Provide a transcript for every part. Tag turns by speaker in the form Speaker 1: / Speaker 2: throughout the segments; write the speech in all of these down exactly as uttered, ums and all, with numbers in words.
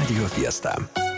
Speaker 1: Radio Fiesta.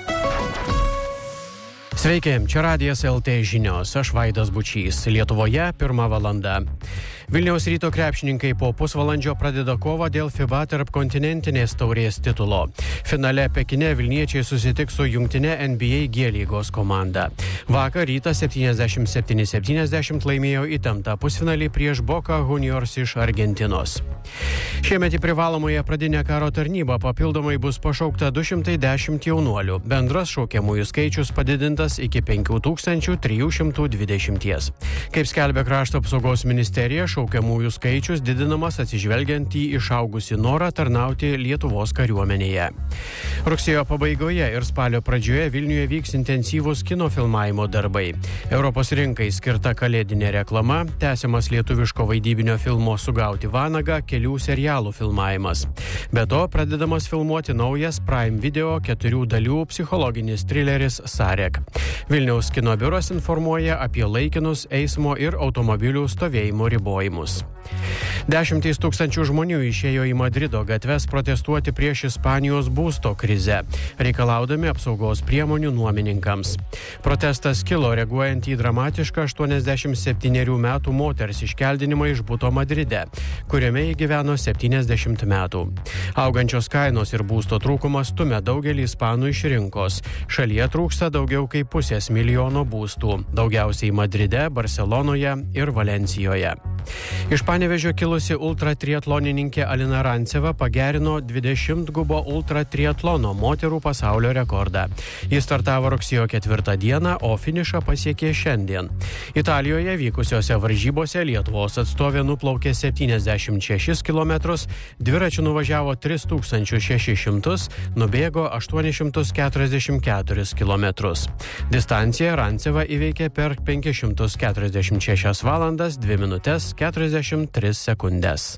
Speaker 2: Sveiki, čia Radijas L T žinios, aš Vaidas Bučys. Lietuvoje pirma valanda. Vilniaus Ryto krepšininkai po pusvalandžio pradeda kovą dėl FIBA tarpkontinentinės taurės titulo. Finale Pekine vilniečiai susitiks su jungtine N B A G lygos komanda. Vakar Rytas septyniasdešimt septyni septyniasdešimt laimėjo įtemptą pusfinalį prieš Boca Juniors iš Argentinos. Šiemet į privalomąją pradinę karo tarnybą papildomai bus pašaukta du šimtai dešimt jaunuolių. Bendras šaukiamųjų skaičius padidintas iki penkių tūkstančių trijų šimtų dvidešimt. Kaip skelbia Krašto apsaugos ministerija, šaukiamųjų skaičius didinamas atsižvelgiant į išaugusį norą tarnauti Lietuvos kariuomenėje. Rugsėjo pabaigoje ir spalio pradžioje Vilniuje vyks intensyvūs kino filmavimo darbai. Europos rinkai skirta kalėdinė reklama, tęsiamas lietuviško vaidybinio filmo Sugauti vanagą, kelių serialų filmavimas. Be to, pradedamas filmuoti naujas Prime Video keturių dalių psichologinis trileris Sarek. Vilniaus kino biuras informuoja apie laikinus eismo ir automobilių stovėjimo ribojimus. Dešimtys tūkstančių žmonių išėjo į Madrido gatves protestuoti prieš Ispanijos būsto krizę, reikalaudami apsaugos priemonių nuomininkams. Protestas kilo reaguojant į dramatišką aštuoniasdešimt septynerių metų moters iškeldinimą iš buto Madride, kuriame ji gyveno septyniasdešimt metų. Augančios kainos ir būsto trūkumas stumia daugelį ispanų iš rinkos. Šalyje trūksta daugiau kaip pusės milijono būstų, daugiausiai Madride, Barselonoje ir Valencijoje. Iš Panevėžio kilusi ultratriatlonininkė Alina Ranceva pagerino dvidešimtgubo ultratriatlono moterų pasaulio rekordą. Jis startavo rugsėjo ketvirtą dieną, o finišą pasiekė šiandien. Italijoje vykusiose varžybose Lietuvos atstovė nuplaukė septyniasdešimt šešis kilometrus, dviračiu nuvažiavo tris tūkstančius šešis šimtus, nubėgo aštuonis šimtus keturiasdešimt keturis kilometrus. Distanciją Ranceva įveikė per penkis šimtus keturiasdešimt šešias valandas, dvi minutes, keturiasdešimt tris sekundės.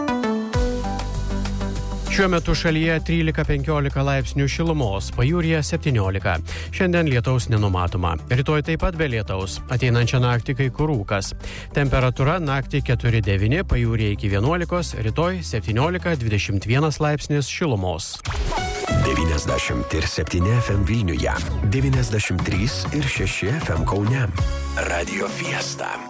Speaker 2: Šiuo metu šalyje trylika penkiolika laipsnių šilumos, pajūryje septyniolika. Šiandien lietaus nenumatoma. Rytoj taip pat be lietaus. Ateinančią naktį kai kur rūkas. Temperatūra naktį keturi devyni, pajūryje iki vienuolikos, rytoj septyniolika dvidešimt vienas laipsnis šilumos.
Speaker 1: devyniasdešimt septyni F M Vilniuje, devyniasdešimt trys ir šeši F M Kaune. Radio Fiesta.